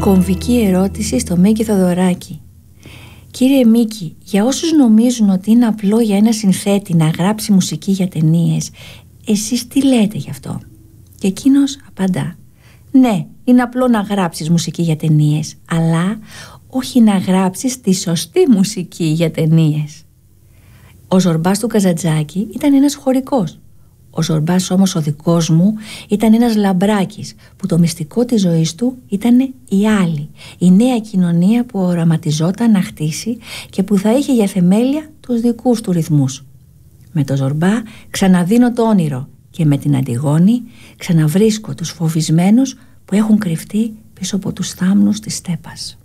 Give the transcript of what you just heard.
Κομβική ερώτηση στο Μίκη Θοδωράκη. Κύριε Μίκη, για όσους νομίζουν ότι είναι απλό για ένα συνθέτη να γράψει μουσική για ταινίες, εσείς τι λέτε γι' αυτό? Και εκείνος απαντά: ναι, είναι απλό να γράψεις μουσική για ταινίες, αλλά όχι να γράψεις τη σωστή μουσική για ταινίες. Ο Ζορμπάς του Καζαντζάκη ήταν ένας χωρικός. Ο Ζορμπάς όμως ο δικός μου ήταν ένας λαμπράκης, που το μυστικό της ζωής του ήταν η άλλη, η νέα κοινωνία που οραματιζόταν να χτίσει και που θα είχε για θεμέλια τους δικούς του ρυθμούς. Με το Ζορμπά ξαναδίνω το όνειρο και με την Αντιγόνη ξαναβρίσκω τους φοβισμένους που έχουν κρυφτεί πίσω από τους θάμνους της στέπας.